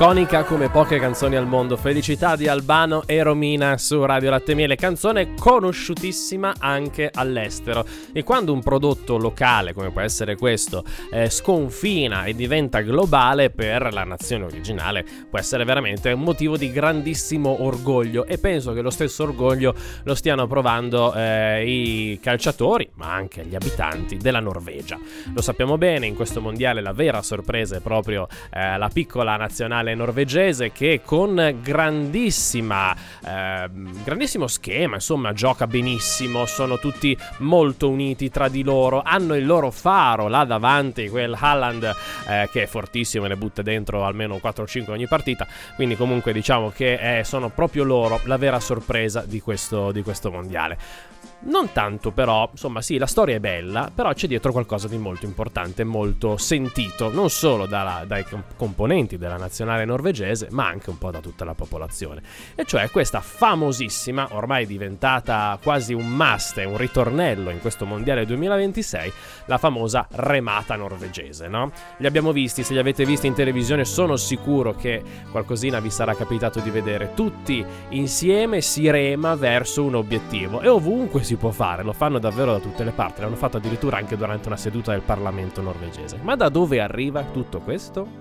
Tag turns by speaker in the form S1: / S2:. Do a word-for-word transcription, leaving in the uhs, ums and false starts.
S1: Iconica come poche canzoni al mondo, Felicità di Albano e Romina su Radio Latte e Miele, canzone conosciutissima anche all'estero. E quando un prodotto locale, come può essere questo, eh, sconfina e diventa globale, per la nazione originale può essere veramente un motivo di grandissimo orgoglio, e penso che lo stesso orgoglio lo stiano provando eh, i calciatori, ma anche gli abitanti della Norvegia. Lo sappiamo bene, in questo mondiale la vera sorpresa è proprio eh, la piccola nazionale norvegese, che con grandissima eh, grandissimo schema, insomma, gioca benissimo, sono tutti molto uniti tra di loro, hanno il loro faro là davanti, quel Haaland eh, che è fortissimo e ne butta dentro almeno quattro o cinque ogni partita, quindi comunque diciamo che eh, sono proprio loro la vera sorpresa di questo, di questo mondiale. Non tanto però, insomma sì, la storia è bella, però c'è dietro qualcosa di molto importante, molto sentito, non solo dalla, dai componenti della nazionale norvegese, ma anche un po' da tutta la popolazione. E cioè questa famosissima, ormai diventata quasi un must, un ritornello in questo mondiale duemilaventisei, la famosa remata norvegese, no? Li abbiamo visti, se li avete visti in televisione sono sicuro che qualcosina vi sarà capitato di vedere. Tutti insieme si rema verso un obiettivo, e ovunque si può fare, lo fanno davvero da tutte le parti, l'hanno fatto addirittura anche durante una seduta del Parlamento norvegese. Ma da dove arriva tutto questo?